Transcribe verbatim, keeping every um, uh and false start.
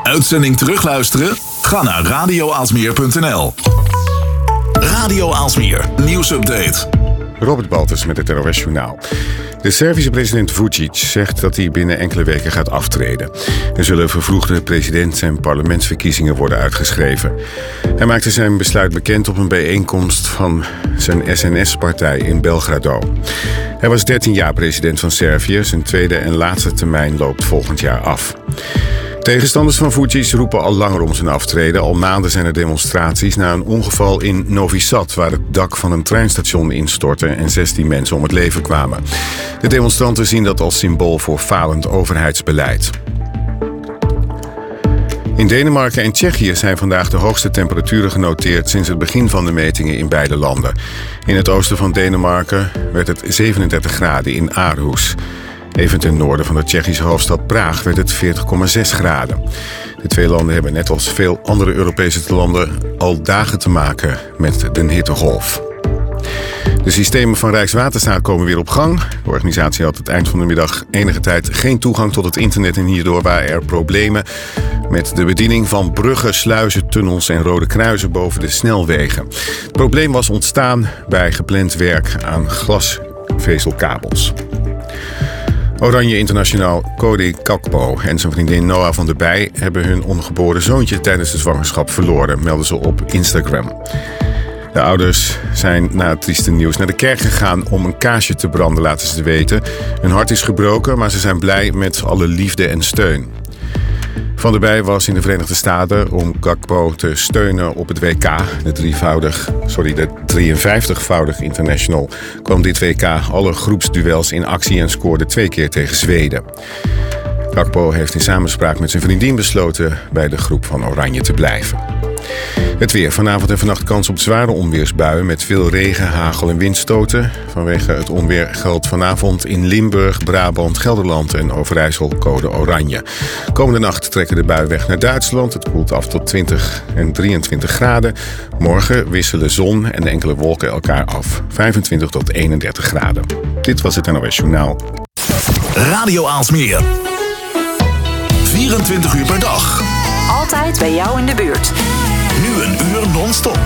Uitzending terugluisteren? Ga naar radio aalsmeer punt n l. Radio Aalsmeer, nieuwsupdate. Robert Baltus met het N O S Journaal. De Servische president Vučić zegt dat hij binnen enkele weken gaat aftreden. Er zullen vervroegde presidents- en parlementsverkiezingen worden uitgeschreven. Hij maakte zijn besluit bekend op een bijeenkomst van zijn S N S-partij in Belgrado. Hij was dertien jaar president van Servië. Zijn tweede en laatste termijn loopt volgend jaar af. Tegenstanders van Vučić roepen al langer om zijn aftreden. Al maanden zijn er demonstraties na een ongeval in Novi Sad, waar het dak van een treinstation instortte en zestien mensen om het leven kwamen. De demonstranten zien dat als symbool voor falend overheidsbeleid. In Denemarken en Tsjechië zijn vandaag de hoogste temperaturen genoteerd sinds het begin van de metingen in beide landen. In het oosten van Denemarken werd het zevenendertig graden in Aarhus. Even ten noorden van de Tsjechische hoofdstad Praag werd het veertig komma zes graden. De twee landen hebben net als veel andere Europese landen al dagen te maken met de hittegolf. De systemen van Rijkswaterstaat komen weer op gang. De organisatie had het eind van de middag enige tijd geen toegang tot het internet en hierdoor waren er problemen met de bediening van bruggen, sluizen, tunnels en rode kruisen boven de snelwegen. Het probleem was ontstaan bij gepland werk aan glasvezelkabels. Oranje internationaal Cody Gakpo en zijn vriendin Noah van der Bij hebben hun ongeboren zoontje tijdens de zwangerschap verloren, melden ze op Instagram. De ouders zijn na het trieste nieuws naar de kerk gegaan om een kaarsje te branden, laten ze weten. Hun hart is gebroken, maar ze zijn blij met alle liefde en steun. Van der Bij was in de Verenigde Staten om Gakpo te steunen op het W K. De, drievoudig, sorry, de drieënvijftigvoudig international kwam dit W K alle groepsduels in actie en scoorde twee keer tegen Zweden. Gakpo heeft in samenspraak met zijn vriendin besloten bij de groep van Oranje te blijven. Het weer. Vanavond en vannacht kans op zware onweersbuien met veel regen, hagel en windstoten. Vanwege het onweer geldt vanavond in Limburg, Brabant, Gelderland en Overijssel code oranje. Komende nacht trekken de buien weg naar Duitsland. Het koelt af tot twintig en drieëntwintig graden. Morgen wisselen zon en enkele wolken elkaar af. vijfentwintig tot eenendertig graden. Dit was het N O S Journaal. Radio Aalsmeer. vierentwintig uur per dag. Altijd bij jou in de buurt. Nu een uur non-stop.